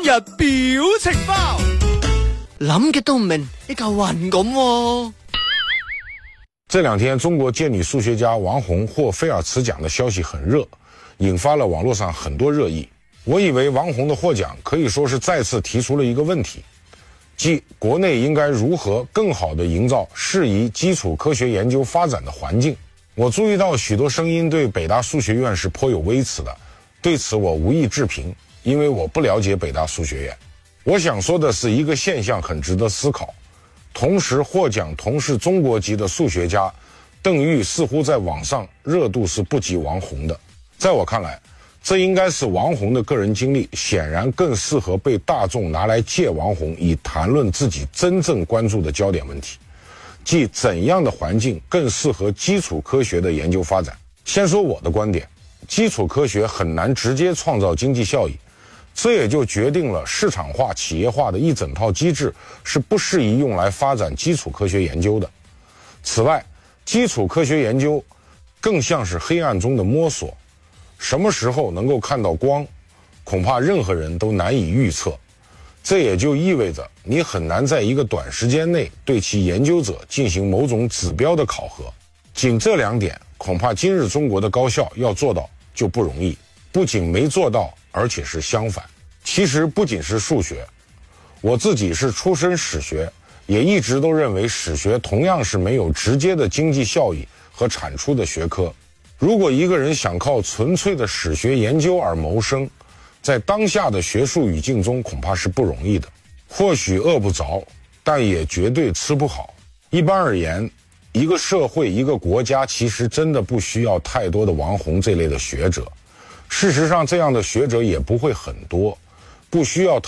日表情包，諗嘅都唔明，一嚿雲咁喎。 这两天，中国健女数学家王红获菲尔茨奖的消息很热，引发了网络上很多热议。我以为王红的获奖可以说是再次提出了一个问题，即国内应该如何更好地营造适宜基础科学研究发展的环境。我注意到许多声音对北大数学院是颇有微词的，对此我无意置评，因为我不了解北大数学院。我想说的是，一个现象很值得思考。同时获奖同是中国籍的数学家邓玉似乎在网上热度是不及王红的。在我看来，这应该是王红的个人经历显然更适合被大众拿来借王红以谈论自己真正关注的焦点问题，即怎样的环境更适合基础科学的研究发展。先说我的观点，基础科学很难直接创造经济效益，这也就决定了市场化、企业化的一整套机制是不适宜用来发展基础科学研究的。此外，基础科学研究更像是黑暗中的摸索，什么时候能够看到光，恐怕任何人都难以预测。这也就意味着你很难在一个短时间内对其研究者进行某种指标的考核。仅这两点，恐怕今日中国的高校要做到就不容易，不仅没做到，而且是相反。其实不仅是数学，我自己是出身史学，也一直都认为史学同样是没有直接的经济效益和产出的学科。如果一个人想靠纯粹的史学研究而谋生，在当下的学术语境中恐怕是不容易的。或许饿不着，但也绝对吃不好。一般而言，一个社会、一个国家其实真的不需要太多的王红这类的学者。事实上，这样的学者也不会很多，不需要